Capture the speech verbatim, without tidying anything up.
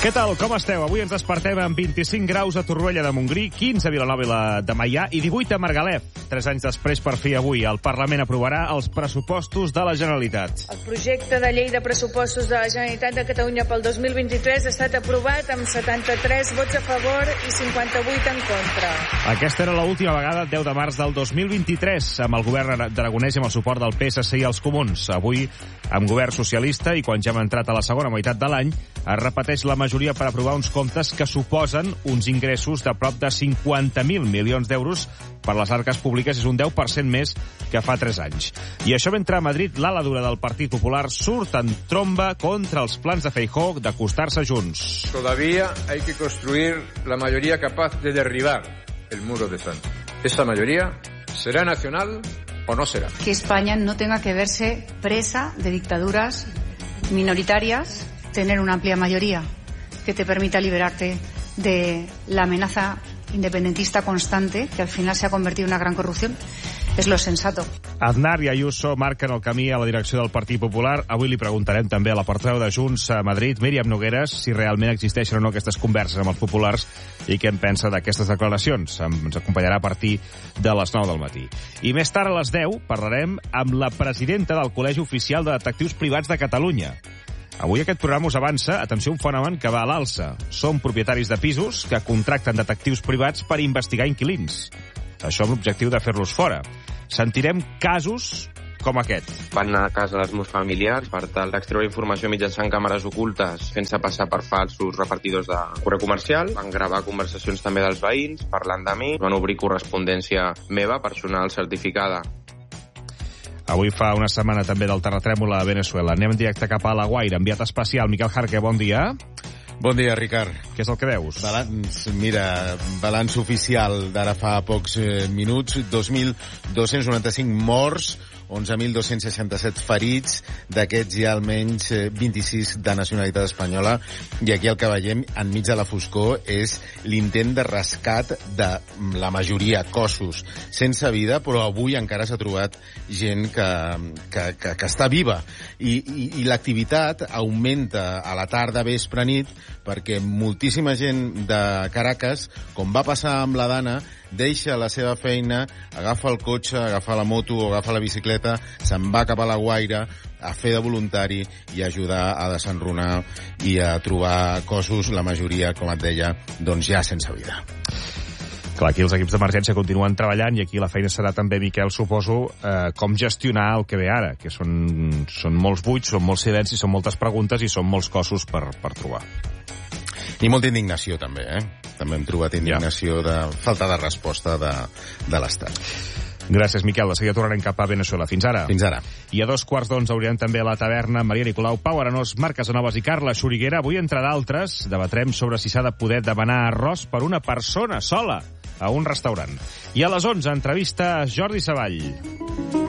Què tal, com esteu? Avui ens despertem amb vint-i-cinc graus a Torroella de Montgrí, quinze a Vilanova i la de Meià i divuit a Margalef. Tres anys després, per fi avui, el Parlament aprovarà els pressupostos de la Generalitat. El projecte de llei de pressupostos de la Generalitat de Catalunya pel dos mil vint-i-tres ha estat aprovat amb setanta-tres vots a favor i cinquanta-vuit en contra. Aquesta era l'última vegada, deu de març del dos mil vint-i-tres, amb el govern d'Aragonès i amb el suport del P S C i els Comuns. Avui, amb govern socialista i quan ja hem entrat a la segona meitat de l'any, es repeteix la majoria per aprovar uns comptes que suposen uns ingressos de prop de cinquanta mil milions d'euros per les arques públiques. És un deu per cent més que fa tres anys. I això mentre a Madrid l'ala dura del Partit Popular surt en tromba contra els plans de Feijóo d'acostar-se a Junts. Todavía hay que construir la mayoría capaz de derribar el muro de Sánchez. Esa mayoría será nacional o no será. Que España no tenga que verse presa de dictaduras minoritarias, tener una amplia mayoría que te permita liberarte de la amenaza independentista constante, que al final se ha convertido en una gran corrupción, és lo sensato. Aznar i Ayuso marquen el camí a la direcció del Partit Popular. Avui li preguntarem també a la portaveu de Junts a Madrid, Míriam Nogueras, si realment existeixen o no aquestes converses amb els populars i què en pensa d'aquestes declaracions. Ens acompanyarà a partir de les nou del matí. I més tard, a les deu, parlarem amb la presidenta del Col·legi Oficial de Detectius Privats de Catalunya. Avui aquest programa us avança, atenció, un fenomen que va a l'alça. Són propietaris de pisos que contracten detectius privats per investigar inquilins. Això amb l'objectiu de fer-los fora. Sentirem casos com aquest. Van anar a casa dels meus familiars per tal d'extreure informació mitjançant càmeres ocultes fent-se passar per falsos repartidors de correu comercial. Van gravar conversacions també dels veïns parlant de mi. Van obrir correspondència meva, personal certificada. Avui fa una setmana també del terratrèmol a Venezuela. Anem en directe cap a La Guaira. Enviat especial, Miquel Jarque, bon dia. Bon dia, Ricard. Què és el que veus? Balanç, mira, balanç oficial d'ara fa pocs eh, minuts, dos mil dos-cents noranta-cinc morts, onze mil dos-cents seixanta-set ferits, d'aquests hi ha almenys vint-i-sis de nacionalitat espanyola, i aquí el que veiem enmig de la foscor és l'intent de rescat de la majoria, cossos sense vida, però avui encara s'ha trobat gent que, que, que, que està viva, i, i, i l'activitat augmenta a la tarda, vespre, nit, perquè moltíssima gent de Caracas, com va passar amb la Dana, deixa la seva feina, agafa el cotxe, agafa la moto o agafa la bicicleta, se'n va cap a La Guaira a fer de voluntari i a ajudar a desenrunar i a trobar cossos, la majoria, com et deia, doncs ja sense vida. Clar, aquí els equips d'emergència continuen treballant i aquí la feina serà també, Miquel, suposo, eh, com gestionar el que ve ara, que són, són molts buits, són molts silencis, són moltes preguntes i són molts cossos per, per trobar. I molta indignació, també, eh? També hem trobat indignació de falta de resposta de, de l'Estat. Gràcies, Miquel. De seguida tornarem cap a Venezuela. Fins ara. Fins ara. I a dos quarts d'onze haurem també a la taverna Maria Nicolau, Pau Arenós, Marc Casanovas i Carla Xuriguera. Avui, entre d'altres, debatrem sobre si s'ha de poder demanar arròs per una persona sola a un restaurant. I a les onze, entrevista Jordi Savall.